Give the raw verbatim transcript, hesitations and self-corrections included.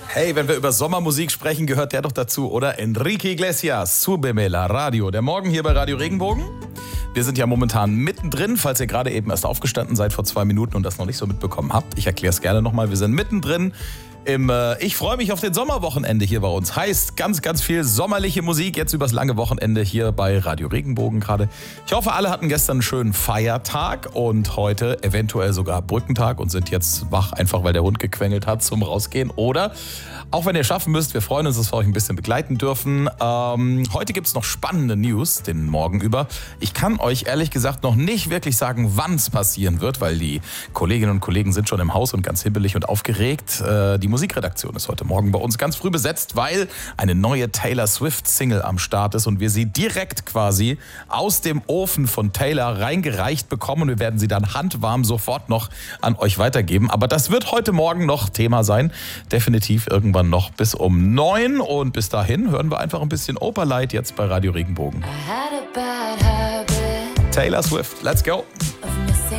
Hey, wenn wir über Sommermusik sprechen, gehört der doch dazu, oder? Enrique Iglesias, Súbeme la Radio. Der Morgen hier bei Radio Regenbogen. Wir sind ja momentan mittendrin, falls ihr gerade eben erst aufgestanden seid vor zwei Minuten und das noch nicht so mitbekommen habt. Ich erkläre es gerne nochmal. Wir sind mittendrin im äh, Ich freue mich auf den Sommerwochenende hier bei uns. Heißt ganz, ganz viel sommerliche Musik jetzt übers lange Wochenende hier bei Radio Regenbogen gerade. Ich hoffe, alle hatten gestern einen schönen Feiertag und heute eventuell sogar Brückentag und sind jetzt wach, einfach weil der Hund gequengelt hat zum Rausgehen. Oder auch wenn ihr schaffen müsst, wir freuen uns, dass wir euch ein bisschen begleiten dürfen. Ähm, heute gibt es noch spannende News den Morgen über. Ich kann euch ehrlich gesagt noch nicht wirklich sagen, wann es passieren wird, weil die Kolleginnen und Kollegen sind schon im Haus und ganz hibbelig und aufgeregt. Äh, die Musikredaktion ist heute Morgen bei uns ganz früh besetzt, weil eine neue Taylor Swift-Single am Start ist und wir sie direkt quasi aus dem Ofen von Taylor reingereicht bekommen und wir werden sie dann handwarm sofort noch an euch weitergeben. Aber das wird heute Morgen noch Thema sein. Definitiv irgendwann noch bis um neun und bis dahin hören wir einfach ein bisschen Operlight jetzt bei Radio Regenbogen. Taylor Swift, let's go!